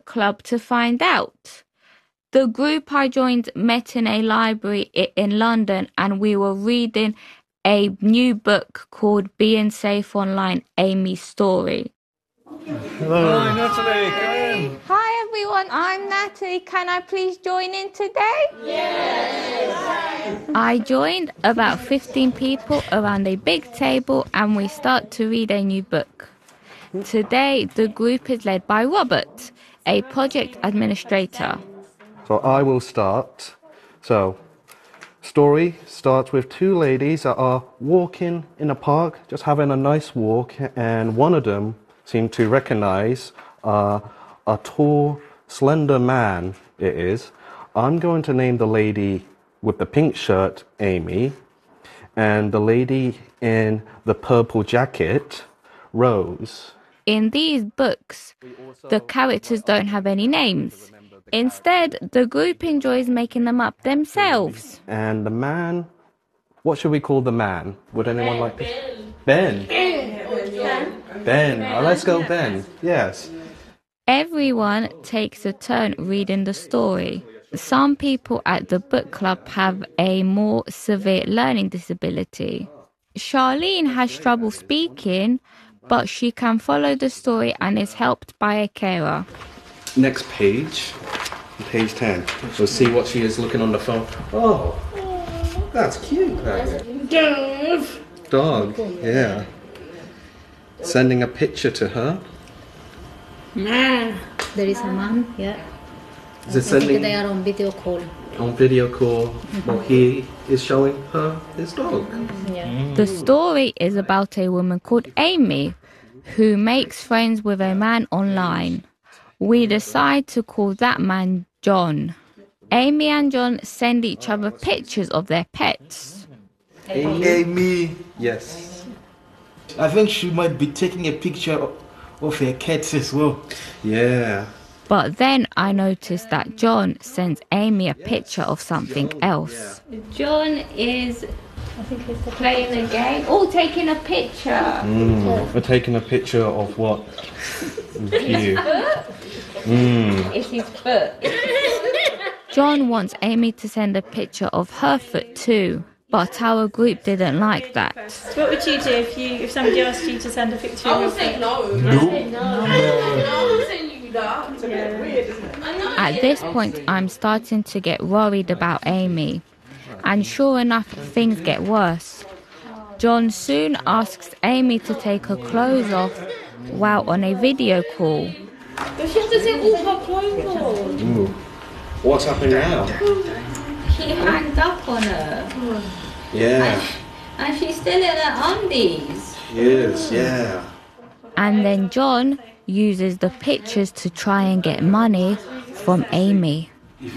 club to find out. The group I joined met in a library in London, and we were reading a new book called Being Safe Online, Amy's Story. Hello. Hi, Natalie. Come in. Hi, everyone. I'm Natalie. Can I please join in today? Yes. I joined about 15 people around a big table, and we start to read a new book. Today, the group is led by Robert, a project administrator. So I will start. So, story starts with two ladies that are walking in a park, just having a nice walk, and one of them seemed to recognize a tall, slender man it is. I'm going to name the lady with the pink shirt Amy, and the lady in the purple jacket, Rose. In these books, the characters don't have any names. Instead, the group enjoys making them up themselves. And the man, what should we call the man? Would anyone like this? Ben. Ben. Oh, let's go Ben. Yes. Everyone takes a turn reading the story. Some people at the book club have a more severe learning disability. Charlene has trouble speaking, but she can follow the story and is helped by a carer. Next page. Page 10. We'll see what she is looking on the phone. Oh, that's cute. Dog, yeah. Sending a picture to her. There is a man, yeah. Is it sending? They are on video call. On video call, while he is showing her his dog. Yeah. The story is about a woman called Amy who makes friends with a man online. We decide to call that man John. Amy and John send each other pictures of their pets. Amy. Yes. I think she might be taking a picture of her cats as well. Yeah. But then I noticed that John sends Amy a picture of something else. John is playing a game. Oh, taking a picture. We're taking a picture of what? Cute. It's his foot. John wants Amy to send a picture of her foot too, but our group didn't like that. What would you do if somebody asked you to send a picture of your foot? At this point, I'm starting to get worried about Amy. And sure enough, things get worse. John soon asks Amy to take her clothes off while on a video call. But she has to take all her clothes off. What's happening now? He hanged up on her. Yeah. And she's still in her undies. She is, yeah. And then John uses the pictures to try and get money from Amy. If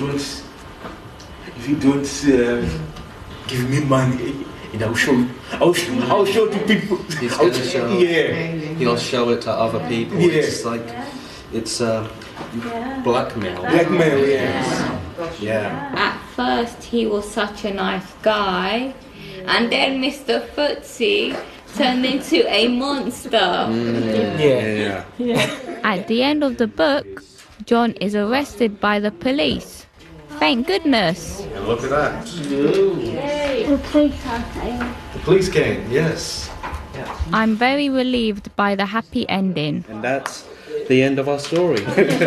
you don't give me money, and I'll show to people. He's going to show. Yeah. He'll show it to other people. Yeah. It's like, it's blackmail. Blackmail, yes. Yeah. At first, he was such a nice guy. And then Mr. Footsie turned into a monster. Yeah. At the end of the book, John is arrested by the police. Thank goodness. And look at that. The police came, yes. I'm very relieved by the happy ending. And that's the end of our story. Well done,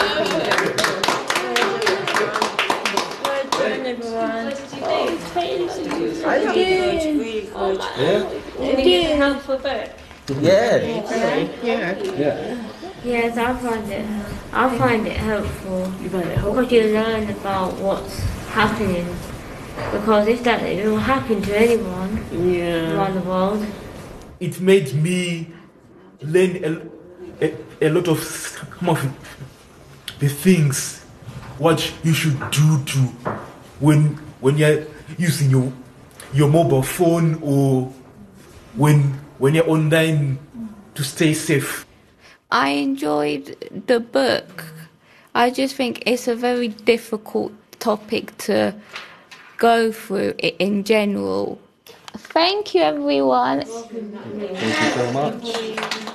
everyone. What did you do? Yeah? Did you helpful book? Yeah. Yes, I find it helpful because you learn about what's happening. Because if that will happen to anyone around the world, It made me learn a lot of some of the things what you should do to when you're using your mobile phone or when you're online to stay safe. I enjoyed the book. I just think it's a very difficult topic to go through in general. Thank you, everyone. Thank you so much.